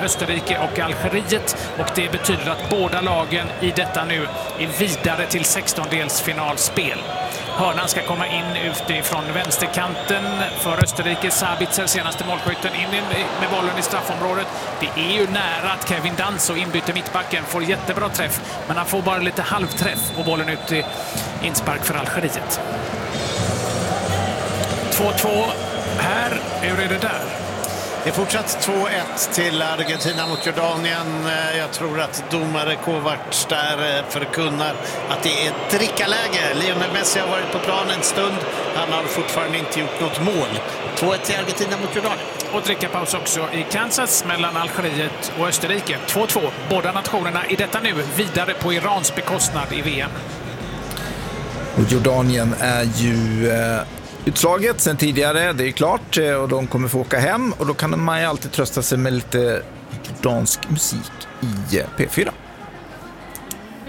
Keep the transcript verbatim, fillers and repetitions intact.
Österrike och Algeriet, och det betyder att båda lagen i detta nu är vidare till sextondelsfinalspel. Hörnan ska komma in utifrån vänsterkanten för Österrike. Sabitzer, senaste målskytten, in med bollen i straffområdet. Det är ju nära att Kevin Danso, inbyter mittbacken, får jättebra träff, men han får bara lite halvträff och bollen ut i inspark för Algeriet. två två här. Hur är det där? Det är fortsatt två ett till Argentina mot Jordanien. Jag tror att domare Kovacs där förkunnar att det är drickaläge. Lionel Messi har varit på planen en stund. Han har fortfarande inte gjort något mål. två ett till Argentina mot Jordanien. Och drickapaus också i Kansas mellan Algeriet och Österrike. två två. Båda nationerna i detta nu vidare på Irans bekostnad i V M. Och Jordanien är ju eh, utslaget sen tidigare, det är klart, och de kommer få åka hem, och då kan man ju alltid trösta sig med lite jordansk musik i P fyra.